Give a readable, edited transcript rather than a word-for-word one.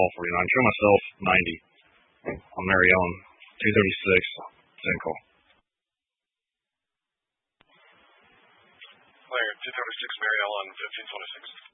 call 49. Show myself 90. I'm Mary Ellen, 236. Same call. Player 236, Mary Ellen, 1526.